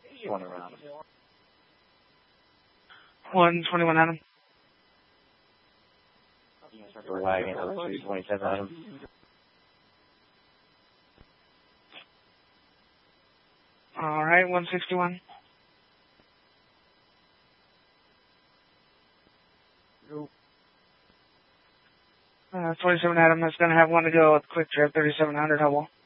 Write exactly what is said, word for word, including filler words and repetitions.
One around. one twenty-one Adam. We're lagging at two twenty-seven Adam. All right, one sixty-one. Uh, twenty-seven Adam, that's going to have one to go with quick trip, thirty-seven hundred Hubble.